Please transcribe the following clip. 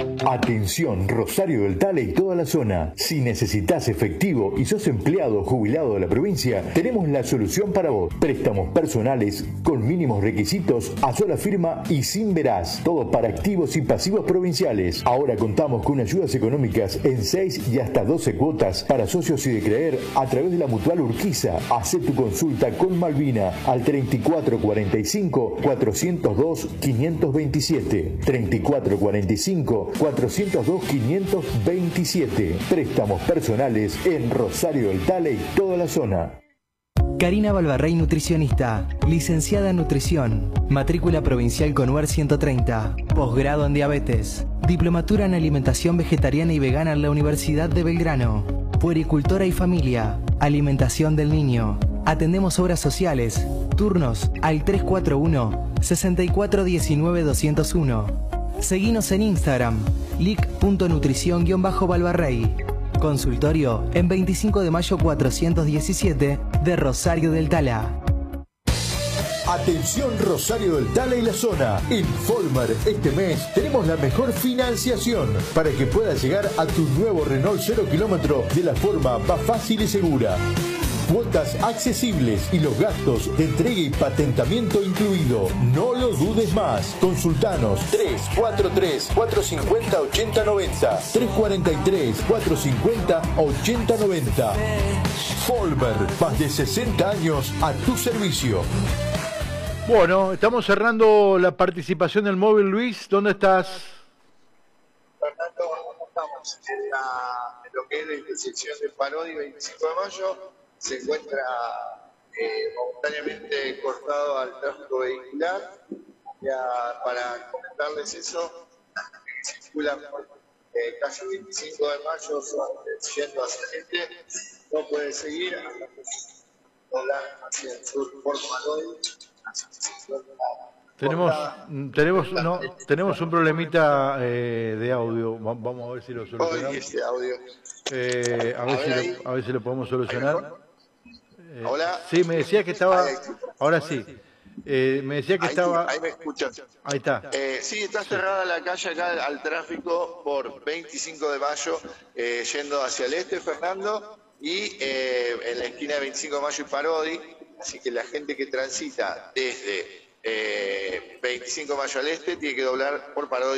Atención, Rosario del Tala y toda la zona. Si necesitas efectivo y sos empleado o jubilado de la provincia, tenemos la solución para vos. Préstamos personales con mínimos requisitos, a sola firma y sin verás. Todo para activos y pasivos provinciales. Ahora contamos con ayudas económicas en 6 y hasta 12 cuotas para socios y de creer a través de la Mutual Urquiza. Hacé tu consulta con Malvina al 3445 402 527. 3445 402 527. Préstamos personales en Rosario del Tala y toda la zona. Karina Balbarrey, nutricionista, licenciada en nutrición, matrícula provincial con UER 130, posgrado en diabetes, diplomatura en alimentación vegetariana y vegana en la Universidad de Belgrano, puericultora y familia, alimentación del niño. Atendemos obras sociales, turnos al 341 6419 201. Seguinos en Instagram, lic.nutrición-balbarrey. Consultorio en 25 de mayo 417 de Rosario del Tala. Atención Rosario del Tala y la zona. En Folmer este mes tenemos la mejor financiación para que puedas llegar a tu nuevo Renault 0 kilómetro de la forma más fácil y segura. Cuotas accesibles y los gastos de entrega y patentamiento incluido. No lo dudes más. Consultanos 343-450-8090. 343-450-8090. Folmer, más de 60 años a tu servicio. Bueno, estamos cerrando la participación del móvil. Luis, ¿dónde estás? Fernando, estamos en lo que es la intersección de Parodi 25 de mayo. Se encuentra momentáneamente cortado al tráfico vehicular. Ya para comentarles eso, que circulan por calle 25 de mayo yendo hacia el este, no puede seguir hacia el sur por Parodi. Tenemos un problemita de audio. Vamos a ver si lo solucionamos. Este audio. A ver si lo podemos solucionar. Hola. Sí, me decía que estaba. Ahora sí. Me decía que estaba. Ahí me escuchan. Ahí está. Sí, está cerrada la calle acá al tráfico por 25 de mayo, yendo hacia el este, Fernando, y en la esquina de 25 de mayo y Parodi. Así que la gente que transita desde 25 de mayo al este tiene que doblar por Parodi.